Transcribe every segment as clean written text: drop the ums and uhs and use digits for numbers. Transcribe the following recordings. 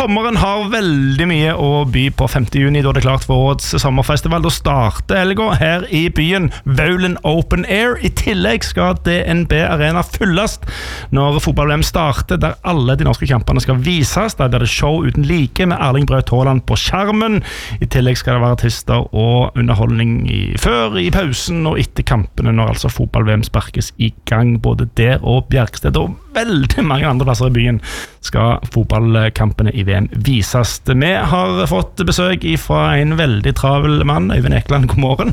Sommeren har veldig mye å by på 5. juni, da det klart for årets sommerfestival. Da starter helga her i byen Vaulen Open Air. I tillegg skal DNB Arena fylles når fotball-VM starter, der alle de norske kampene skal vises. Der blir det show uten like med Erling Braut Haaland på skjermen. I tillegg skal det være artister og underholdning før, i pausen og etter kampene, når altså fotball-VM sparkes i gang. Både der og Bjerksted og veldig mange andre plasser i byen skal fotballkampene i VM vises. Vi har fått besøk fra en veldig travel mann, Øyvind Ekeland. God morgen.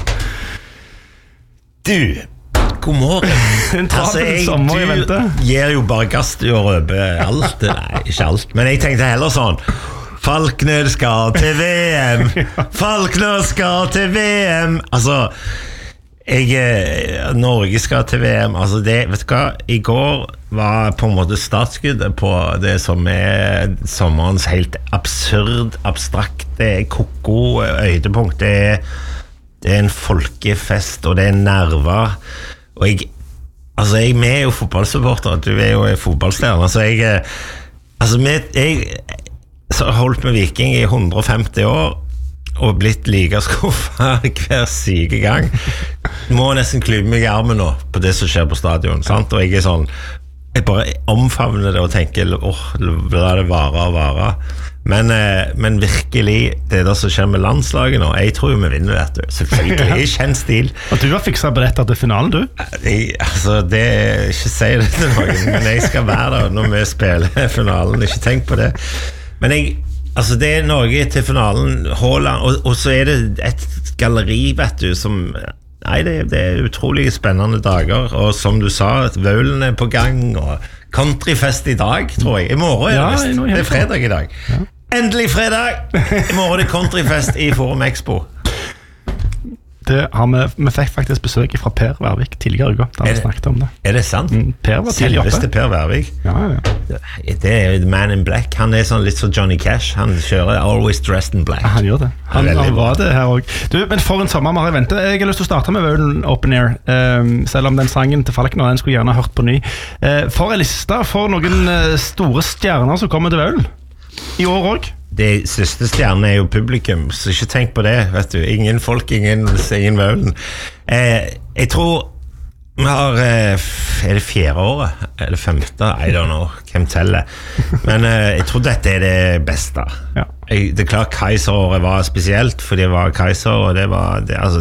Du, god morgen. En travel sommer i vente. Du gir jo bare gass til å røpe alt. Nei, ikke alt, men jeg tenkte heller sånn: Falkner skal til VM! Falkner skal til VM! Altså, Norge skal til VM. Altså det, vet du hva, i går var på en måte startskuddet på det som sommerens helt absurd, abstrakte, koko høydepunkt. Det en folkefest, og det nerver. Og vi jo fotballsupporter, du jo fotballstjerne, så jeg har holdt med Viking i 150 år, og blitt like skuffet hver syke gang. Må nesten klype meg i armen nå på det som skjer på stadion, sant? Og jeg sånn, jeg bare omfavner det og tenker, la det vare. Men virkelig, det der som skjer med landslaget nå, jeg tror jo vi vinner dette, selvfølgelig, i kjent stil. Og du har fikset billetter til finalen, du? Det ikke si det til noen, men jeg skal være der når vi spiller finalen, ikke tenk på det. Men det Norge til finalen, Haaland, og så det et galleri, vet du, som... Nei, det utrolig spennende dager, og som du sa, Vaulen på gang, og countryfest i dag, tror jeg. I morgen det fredag i dag. Ja. Endelig fredag! I morgen det countryfest i Forum Expo. Det har vi fikk faktisk besøk fra Per Vervik tidligere i går, da vi snakket om det. Det sant? Per var tidlig oppe. Selveste Per Vervik. Ja. Det Man in Black. Han sånn litt som Johnny Cash. Han kjører Always Dressed in Black. Han gjør det. Han var det her også. Du, men for en sommer vi har i vente. Jeg har lyst til å starte med Vaulen Open Air, selv om den sangen til Falkner, den skulle gjerne hørt på ny. For en liste for noen store stjerner som kommer til Vaulen i år også. Det siste stjerne jo publikum, så ikke tenk på det, vet du. Ingen folk, ingen Vaulen. Jeg tror vi har, det 4. året? Eller 5. I don't know, hvem teller. Men jeg tror dette det beste. Ja. Det klart Kaiser-året var spesielt, for det var Kaiser, og det var